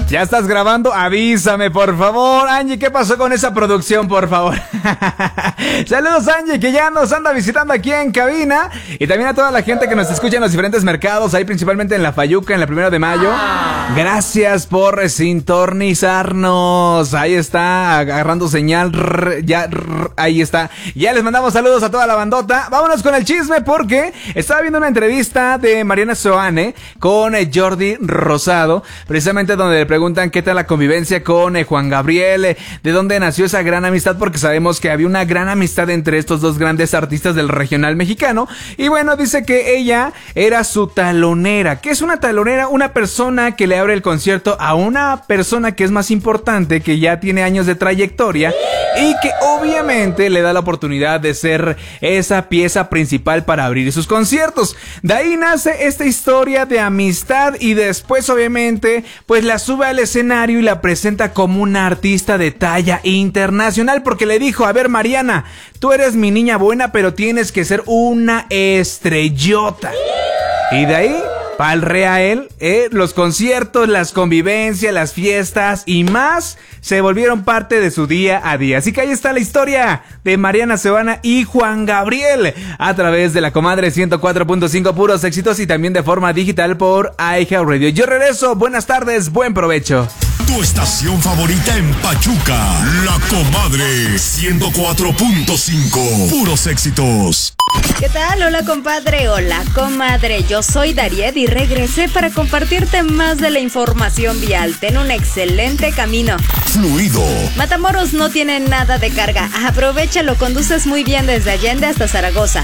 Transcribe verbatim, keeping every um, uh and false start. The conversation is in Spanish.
¿Ya estás grabando? Avísame, por favor. Angie, ¿qué pasó con esa producción, por favor? Saludos, Angie, que ya nos anda visitando aquí en cabina. Y también a toda la gente que nos escucha en los diferentes mercados, ahí principalmente en La Fayuca, en la Primero de Mayo. Gracias por sintonizarnos. Ahí está, agarrando señal. Ya, ahí está. Ya les mandamos saludos a toda la bandota. Vámonos con el chisme porque estaba viendo una entrevista de Mariana Seoane con Jordi Rosado, precisamente donde le preguntan qué tal la convivencia con eh, Juan Gabriel, eh, de dónde nació esa gran amistad, porque sabemos que había una gran amistad entre estos dos grandes artistas del regional mexicano. Y bueno, dice que ella era su talonera. ¿Qué es una talonera? Una persona que le abre el concierto a una persona que es más importante, que ya tiene años de trayectoria y que obviamente le da la oportunidad de ser esa pieza principal para abrir sus conciertos. De ahí nace esta historia de amistad y después obviamente pues la sube al escenario y la presenta como una artista de talla internacional, porque le dijo: a ver, Mariana, tú eres mi niña buena, pero tienes que ser una estrellota. Y de ahí pa'l real, eh, los conciertos, las convivencias, las fiestas y más se volvieron parte de su día a día. Así que ahí está la historia de Mariana Seoane y Juan Gabriel a través de La Comadre ciento cuatro punto cinco, puros éxitos, y también de forma digital por iHeartRadio. Yo regreso, buenas tardes, buen provecho. Tu estación favorita en Pachuca, La Comadre ciento cuatro punto cinco, puros éxitos. ¿Qué tal? Hola, compadre, hola, comadre. Yo soy Dariet y regresé para compartirte más de la información vial. Ten un excelente camino. Fluido. Matamoros no tiene nada de carga. Aprovechalo, conduces muy bien desde Allende hasta Zaragoza.